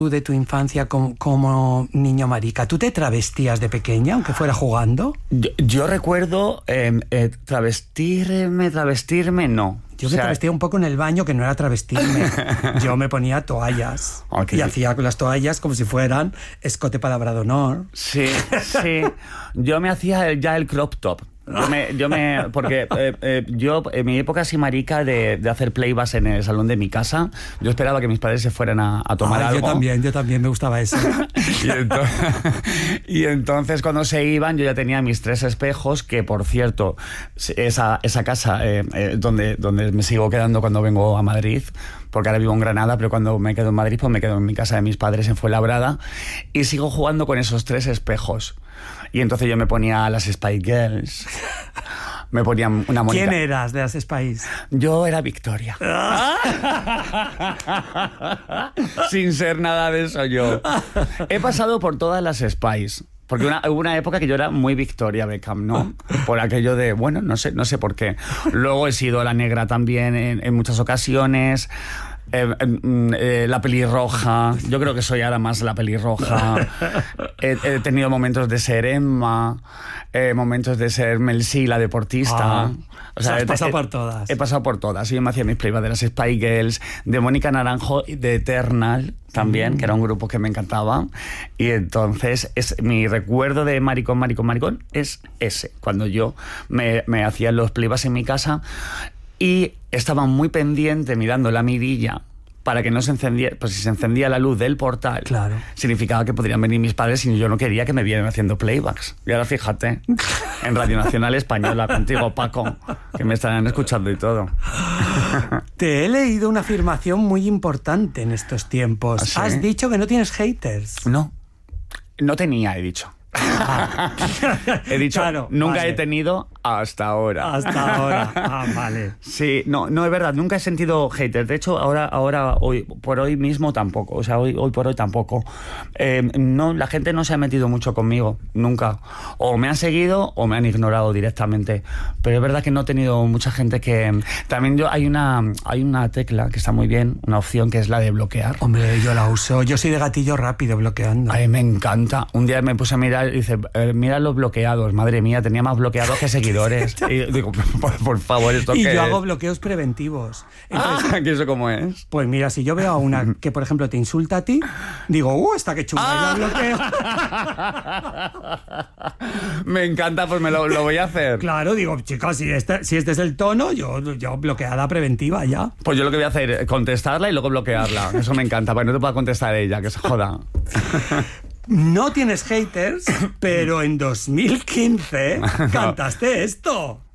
de tu infancia como niño marica? ¿Tú te travestías de pequeña, aunque fuera jugando? Yo recuerdo travestirme, no. Yo me travestía un poco en el baño, que no era travestirme. Yo me ponía toallas. Okay. Y hacía con las toallas como si fueran escote palabra de honor. Sí. Yo me hacía ya el crop top. Porque yo, en mi época así marica de hacer playbacks en el salón de mi casa, yo esperaba que mis padres se fueran a tomar algo. Yo también me gustaba eso. y entonces cuando se iban, yo ya tenía mis 3 espejos, que por cierto, esa casa donde me sigo quedando cuando vengo a Madrid, porque ahora vivo en Granada, pero cuando me quedo en Madrid, pues me quedo en mi casa de mis padres en Fuenlabrada, y sigo jugando con esos 3 espejos. Y entonces yo me ponía a las Spice Girls, me ponía una Mónica. ¿Quién eras de las Spice? Yo era Victoria. Sin ser nada de eso yo. He pasado por todas las Spice. Porque hubo una época que yo era muy Victoria Beckham, ¿no? Por aquello de, bueno, no sé por qué. Luego he sido la negra también en muchas ocasiones. La pelirroja, yo creo que soy ahora más la pelirroja. He tenido momentos de ser Emma, momentos de ser Mel C, la deportista. O sea, has pasado por todas. He pasado por todas. Yo me hacía mis playbacks de las Spice Girls, de Mónica Naranjo y de Eternal también, que era un grupo que me encantaba. Y entonces mi recuerdo de maricón es ese, cuando yo me hacía los playbacks en mi casa. Y estaba muy pendiente mirando la mirilla para que no se encendiera, pues si se encendía la luz del portal, claro, significaba que podrían venir mis padres y yo no quería que me vieran haciendo playbacks. Y ahora fíjate, en Radio Nacional Española contigo, Paco, que me estarán escuchando y todo. Te he leído una afirmación muy importante en estos tiempos. ¿Sí? Has dicho que no tienes haters. No tenía, he dicho. He dicho, claro, nunca vale. he tenido hasta ahora. Hasta ahora. Vale. Sí, no es verdad, nunca he sentido haters. De hecho, ahora hoy por hoy mismo tampoco. O sea, hoy por hoy tampoco. No, la gente no se ha metido mucho conmigo, nunca. O me han seguido o me han ignorado directamente. Pero es verdad que no he tenido mucha gente que... También hay una tecla que está muy bien, una opción que es la de bloquear. Hombre, yo la uso. Yo soy de gatillo rápido bloqueando. A mí me encanta. Un día me puse a mirar y dice, mira los bloqueados. Madre mía, tenía más bloqueados que seguidores. Y digo, por favor, ¿esto qué es? Y yo hago bloqueos preventivos. Entonces, ¿que eso cómo es? Pues mira, si yo veo a una que, por ejemplo, te insulta a ti, digo, esta que chunga, y la bloqueo. Me encanta, pues me lo voy a hacer. Claro, digo, chicos, si este es el tono, yo bloqueada preventiva ya. Pues yo lo que voy a hacer es contestarla y luego bloquearla. Eso me encanta, para que no te pueda contestar ella, que se joda. No tienes haters, pero en 2015 cantaste esto.